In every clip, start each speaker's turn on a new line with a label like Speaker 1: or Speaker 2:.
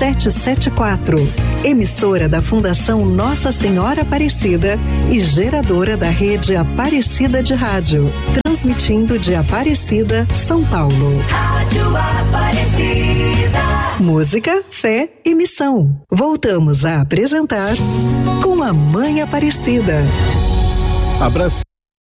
Speaker 1: 774. Emissora da Fundação Nossa Senhora Aparecida e geradora da rede Aparecida de Rádio. Transmitindo de Aparecida, São Paulo.
Speaker 2: Rádio Aparecida.
Speaker 1: Música, fé e missão. Voltamos a apresentar Com a Mãe Aparecida.
Speaker 3: Abraço.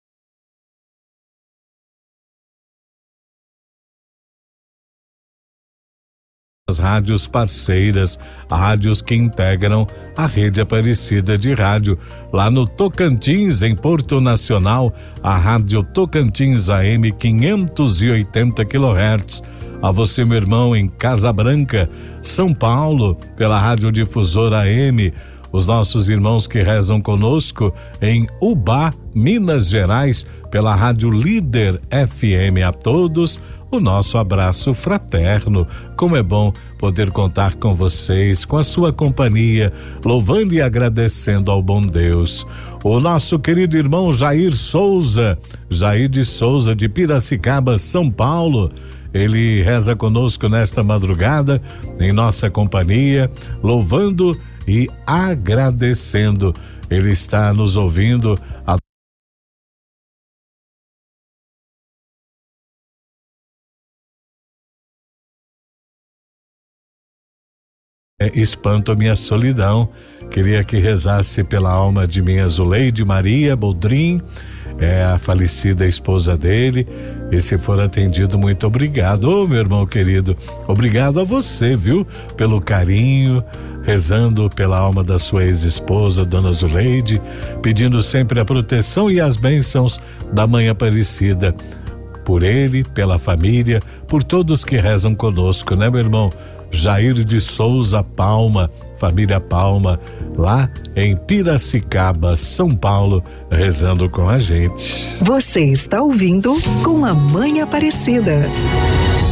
Speaker 3: As rádios parceiras, rádios que integram a rede Aparecida de rádio. Lá no Tocantins, em Porto Nacional, a rádio Tocantins AM 580 kHz. A você, meu irmão, em Casa Branca, São Paulo, pela Rádio Difusora AM. Os nossos irmãos que rezam conosco em Ubá, Minas Gerais, pela Rádio Líder FM. A todos, o nosso abraço fraterno. Como é bom poder contar com vocês, com a sua companhia, louvando e agradecendo ao bom Deus. O nosso querido irmão Jair de Souza, de Piracicaba, São Paulo, ele reza conosco nesta madrugada, em nossa companhia, louvando e agradecendo. Ele está nos ouvindo espanto a minha solidão. Queria que rezasse pela alma de minha Zuleide Maria Boldrin, a falecida esposa dele. E se for atendido, muito obrigado. Ô, meu irmão querido, obrigado a você, viu? Pelo carinho, rezando pela alma da sua ex-esposa, Dona Zuleide, pedindo sempre a proteção e as bênçãos da Mãe Aparecida. Por ele, pela família, por todos que rezam conosco, né, meu irmão? Jair de Souza Palma, família Palma, lá em Piracicaba, São Paulo, rezando com a gente.
Speaker 1: Você está ouvindo Com a Mãe Aparecida.